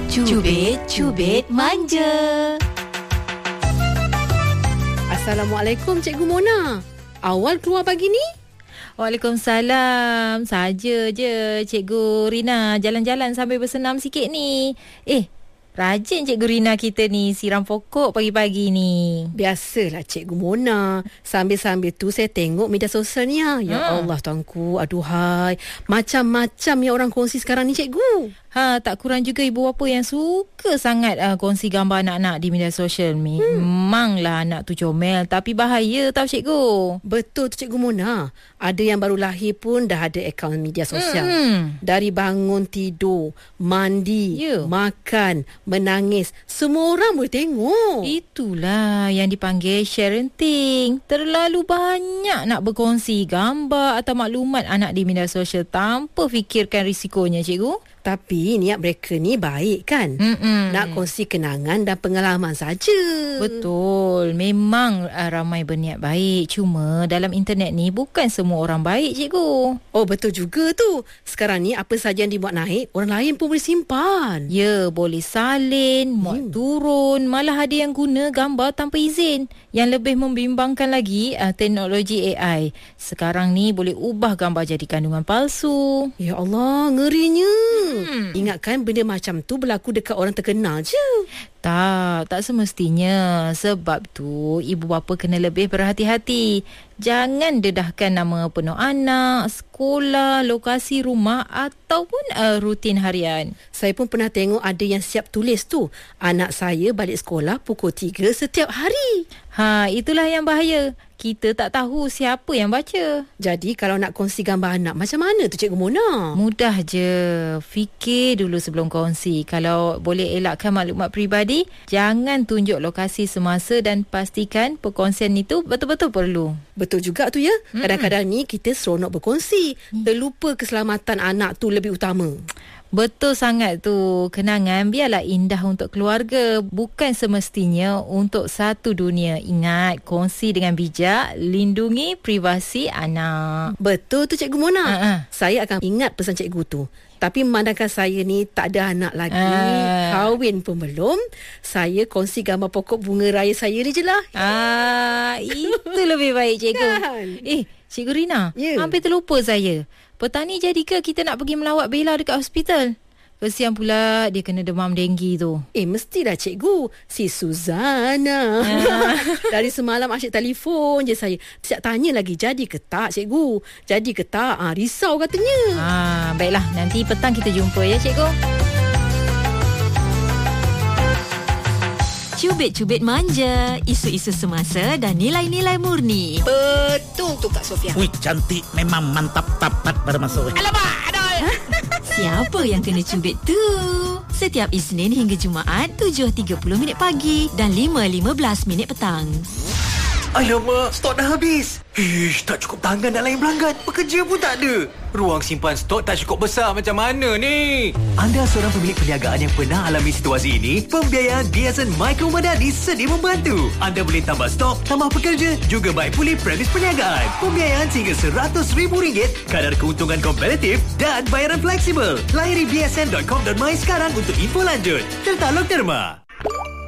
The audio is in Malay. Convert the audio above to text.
Cubit Manja. Assalamualaikum Cikgu Mona. Awal keluar pagi ni? Waalaikumsalam. Saja je Cikgu Rina jalan-jalan sambil bersenam sikit ni. Rajin Cikgu Rina kita ni siram pokok pagi-pagi ni. Biasalah Cikgu Mona. Sambil-sambil tu saya tengok media sosial ni. Ya Allah tuanku, aduhai. Macam-macam yang orang kongsi sekarang ni Cikgu. Tak kurang juga ibu bapa yang suka sangat kongsi gambar anak-anak di media sosial. Memanglah anak tu comel, tapi bahaya tau Cikgu. Betul tu Cikgu Mona. Ada yang baru lahir pun dah ada akaun media sosial. Dari bangun tidur, mandi, makan, menangis, semua orang boleh tengok. Itulah yang dipanggil sharing. Terlalu banyak nak berkongsi gambar atau maklumat anak di media sosial tanpa fikirkan risikonya Cikgu. Tapi niat mereka ni baik kan? Nak kongsi kenangan dan pengalaman saja. Betul. Memang ramai berniat baik. Cuma dalam internet ni bukan semua orang baik Cikgu. Oh betul juga tu. Sekarang ni apa saja yang dibuat naik, orang lain pun boleh simpan. Ya, boleh salin, muat turun. Malah ada yang guna gambar tanpa izin. Yang lebih membimbangkan lagi, teknologi AI. Sekarang ni boleh ubah gambar jadi kandungan palsu. Ya Allah, ngerinya. Ingatkan benda macam tu berlaku dekat orang terkenal je. Tak semestinya. Sebab tu ibu bapa kena lebih berhati-hati. Jangan dedahkan nama penuh anak, sekolah, lokasi rumah ataupun rutin harian. Saya pun pernah tengok ada yang siap tulis tu. Anak saya balik sekolah pukul 3 setiap hari. Itulah yang bahaya. Kita tak tahu siapa yang baca. Jadi kalau nak kongsi gambar anak, macam mana tu Cikgu Mona? Mudah je. Fikir dulu sebelum kongsi. Kalau boleh elakkan maklumat peribadi, jangan tunjuk lokasi semasa dan pastikan perkongsian itu betul-betul perlu. Betul juga tu ya. Kadang-kadang ni kita seronok berkongsi. Terlupa keselamatan anak tu lebih utama. Betul sangat tu. Kenangan biarlah indah untuk keluarga, bukan semestinya untuk satu dunia. Ingat, kongsi dengan bijak, lindungi privasi anak. Betul tu Cikgu Mona. Saya akan ingat pesan cikgu tu. Tapi memandangkan saya ni tak ada anak lagi, kahwin pun belum, saya kongsi gambar pokok bunga raya saya ni je lah. Itu lebih baik Cikgu. Cikgu Rina, hampir terlupa saya. Petang ni jadikah kita nak pergi melawat Bella dekat hospital? Kesian pula dia kena demam denggi tu. Mestilah cikgu. Si Suzana. Dari semalam asyik telefon je saya. Siap tanya lagi, jadi ke tak cikgu? Jadi ke tak? Risau katanya. Baiklah, nanti petang kita jumpa ya cikgu. Cubit Manja, isu-isu semasa dan nilai-nilai murni. Betul tu Kak Sofia. Wih, cantik. Memang mantap tapat pada masa. Alamak, aduh. Siapa yang kena cubit tu? Setiap Isnin hingga Jumaat 7.30 pagi dan 5.15 petang. Alamak, stok dah habis. Tak cukup tangan nak layan pelanggan. Pekerja pun tak ada. Ruang simpan stok tak cukup besar, macam mana ni? Anda seorang pemilik perniagaan yang pernah alami situasi ini? Pembiayaan Biasan Micro Madani sedia membantu. Anda boleh tambah stok, tambah pekerja, juga baik pulih premis perniagaan. Pembiayaan hingga RM100,000, kadar keuntungan kompetitif dan bayaran fleksibel. Layari bsn.com.my sekarang untuk info lanjut. Tertalog derma.